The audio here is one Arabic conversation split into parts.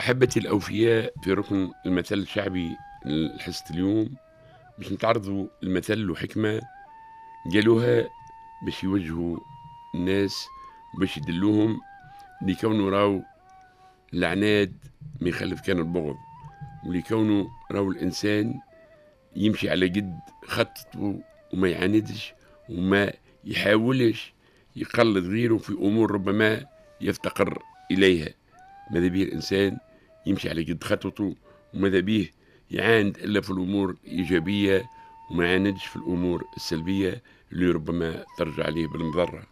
أحبتي الأوفياء، في ركن المثل الشعبي لحصة اليوم باش نتعرضوا المثل وحكمة قالوها باش يوجهوا الناس وباش يدلوهم لكونوا راو العناد ما يخلف كان البغض، ولكونوا راو الإنسان يمشي على قد خطته وما يعاندش وما يحاولش يقلد غيره في أمور ربما يفتقر إليها. ماذا به الإنسان يمشي على قد خطته، وماذا به يعاند إلا في الأمور الإيجابية وما يعاندش في الأمور السلبية اللي ربما ترجع عليه بالمضرة.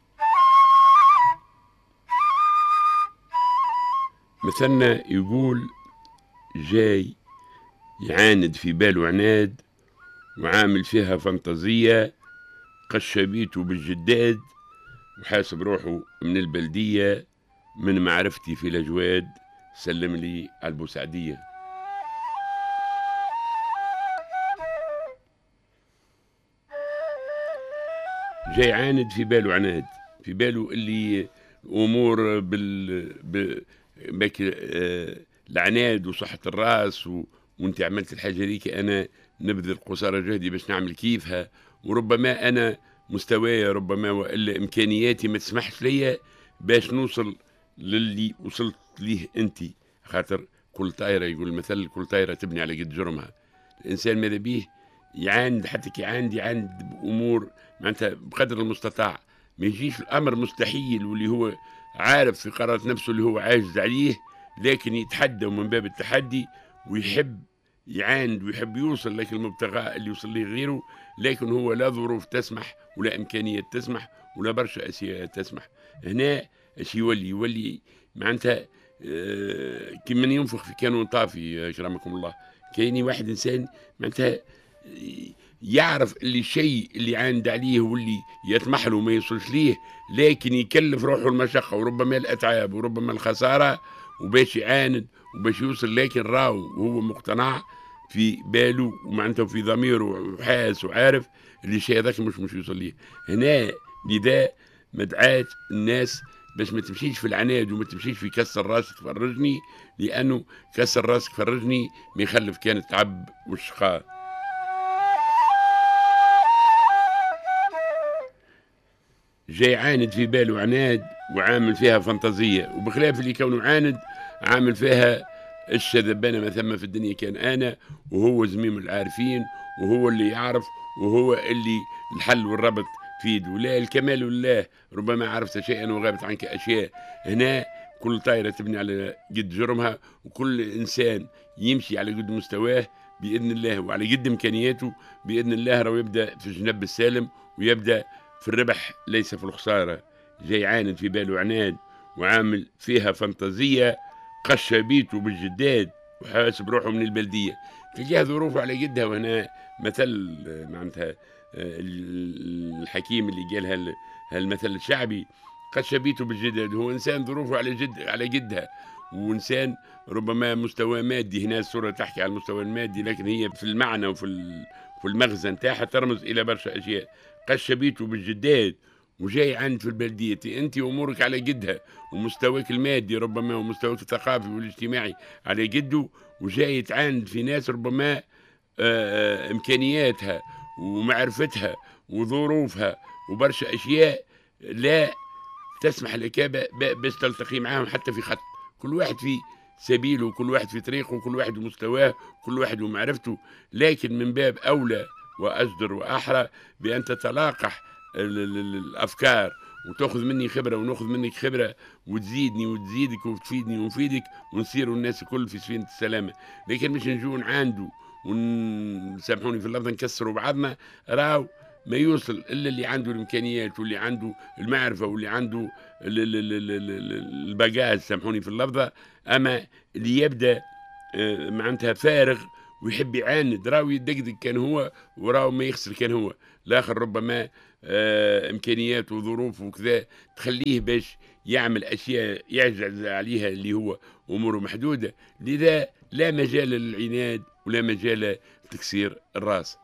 مثلنا يقول جاي يعاند في باله عناد وعامل فيها فانتازية، قش بيته بالجداد وحاسب روحه من البلدية، من معرفتي في الأجواد سلم لي على البوسعدية. جاي عاند في باله عناد، في باله اللي أمور العناد وصحة الراس وانت عملت الحاجة ديك أنا نبذل قصارى جهدي باش نعمل كيفها، وربما أنا مستواي ربما وإلا إمكانياتي ما تسمحش ليا باش نوصل للي وصلت ليه أنت. خاطر كل طائرة، يقول المثل، كل طائرة تبني على قد جرمها. الإنسان ماذا بيه يعاند، حتى كي يعاند بأمور معناتها بقدر المستطاع، ما يجيش الأمر مستحيل واللي هو عارف في قرارة نفسه اللي هو عاجز عليه، لكن يتحدى ومن باب التحدي ويحب يعاند ويحب يوصل لكن المبتغى اللي يوصل ليه غيره، لكن هو لا ظروف تسمح ولا إمكانيات تسمح ولا برشا أشياء تسمح. هنا اش يولي معناتها كمن ينفخ في كانون طافي أكرمكم الله. كاين واحد إنسان معناتها يعرف اللي الشيء اللي عاند عليه واللي يطمح له ما يوصلش ليه، لكن يكلف روحه المشقة وربما الأتعاب وربما الخسارة وباش يعاند وباش يوصل، لكن راو وهو مقتنع في باله ومعناته في ضميره وحاس وعارف اللي الشيء هذاك مش يوصل ليه. هنا لذا مدعاة الناس باش ما تمشيش في العناد وما تمشيش في كسر راسك فرجني، لأنه كسر راسك فرجني ما يخلف كان التعب والشقاء. جاي عاند في باله عناد وعامل فيها فانتازية، وبخلاف اللي كونه عاند عامل فيها الشذبانة ما ثم في الدنيا كان أنا، وهو زميم العارفين وهو اللي يعرف وهو اللي الحل والربط في يده. لا الكمال لله، ربما عرفت شيئا وغابت عنك أشياء. هنا كل طائرة تبني على قد جرمها، وكل إنسان يمشي على قد مستواه بإذن الله وعلى قد إمكانياته بإذن الله، راه يبدأ في الجنب السالم ويبدأ في الربح ليس في الخسارة. جاي عاند في باله عناد وعامل فيها فانتازية، قش بيته بالجداد وحاسب روحه من البلدية. تلقاه ظروفه على قدها. وهنا مثل معناتها الحكيم اللي قال هالمثل الشعبي، قش بيته بالجداد، هو إنسان ظروفه على قدها، وإنسان ربما مستوى مادي. هنا الصورة تحكي على المستوى المادي، لكن هي في المعنى في المغزى نتاعها ترمز إلى برشا أشياء. قش بيته بالجداد وجاي عند في البلدية، انت امورك على قدها ومستواك المادي ربما ومستواك الثقافي والاجتماعي على قده، وجاي تعاند في ناس ربما امكانياتها ومعرفتها وظروفها وبرشا اشياء لا تسمح لك باش تلتقي معاهم حتى في خط. كل واحد في سبيله وكل واحد في طريقه وكل واحد ومستواه وكل واحد ومعرفته، لكن من باب اولى واجدر واحرى بان تتلاقح الافكار وتاخذ مني خبره وناخذ منك خبره وتزيدني وتزيدك وتفيدني ونفيدك ونصيروا الناس الكل في سفينه السلامه. لكن مش نجوا نعاندوا ونسامحوني في اللفظ نكسروا بعضنا، راو ما يوصل الا اللي عنده الامكانيات واللي عنده المعرفه واللي عنده الباجاج، سامحوني في اللفظه. اما اللي يبدا معناتها فارغ ويحب يعاند، راو يدقدق كان هو وراو ما يخسر كان هو. الاخر ربما امكانياته وظروفه وكذا تخليه باش يعمل اشياء يعجز عليها اللي هو اموره محدوده. لذا لا مجال للعناد ولا مجال لتكسير الراس.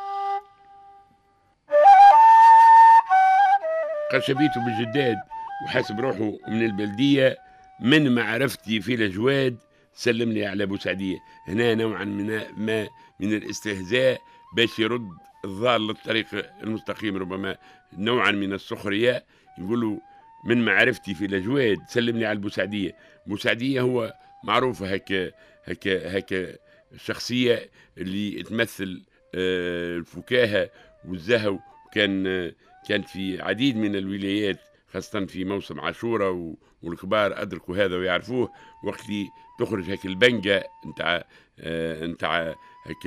قش بيته بالجداد وحاسب روحه من البلديه، من معرفتي في الاجواد سلم لي على بوسعدية. هنا نوعا ما من الاستهزاء باش يرد الضال للطريق المستقيم، ربما نوعا من السخرية. يقولوا من معرفتي في الأجواد سلم لي على البوسعدية. بوسعدية هو معروفة هكا الشخصية اللي تمثل الفكاهة والزهو. كان في عديد من الولايات خاصة في موسم عاشوراء، والكبار أدركوا هذا ويعرفوه. وقت اللي تخرج هيك البنجة نتاع هيك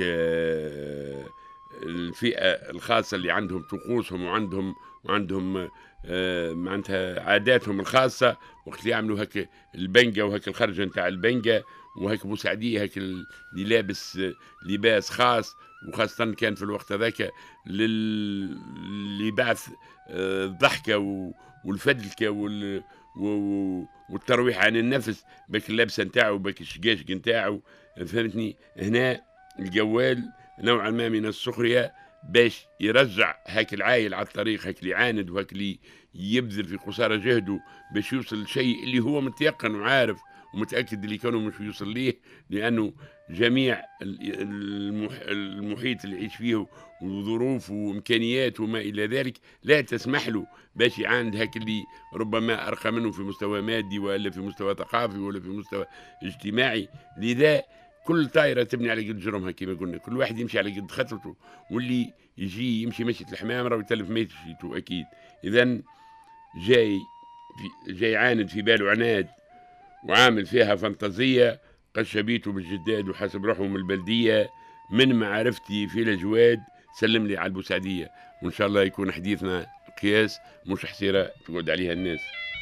الفئة الخاصة اللي عندهم طقوسهم وعندهم معناتها عاداتهم الخاصة. وقت اللي يعملوا هيك البنجة وهيك الخرجة نتاع البنجة وهيك بوسعدية هيك اللي لابس لباس خاص، وخاصة كان في الوقت هذاك اللي بعث الضحكة والفدلكة والترويح عن النفس بك اللبسة نتاعو بك الشقاشق نتاعو. فهمتني؟ هنا الجوال نوعا ما من السخرية باش يرجع هاك العايل على الطريق، هاك اللي يعاند وهاك اللي يبذل في قصارى جهده باش يوصل لشيء اللي هو متيقن وعارف ومتأكد اللي كانوا مش يوصل ليه، لأنه جميع المحيط اللي يعيش فيه وظروفه وإمكانياته وما إلى ذلك لا تسمح له باش يعاند هاك اللي ربما أرقى منه في مستوى مادي ولا في مستوى ثقافي ولا في مستوى اجتماعي. لذا كل طائرة تبني على قد جرمها كما قلنا، كل واحد يمشي على قد خطته، واللي يجي يمشي مشية الحمام راه يتلف مشيته أكيد. إذا جاي عاند في باله عناد وعامل فيها فانتازية، قد شبيته بالجداد وحسب روحهم البلدية. من معرفتي في الأجواد سلم لي على البوسعدية، وإن شاء الله يكون حديثنا قياس مش حسيرة تقعد عليها الناس.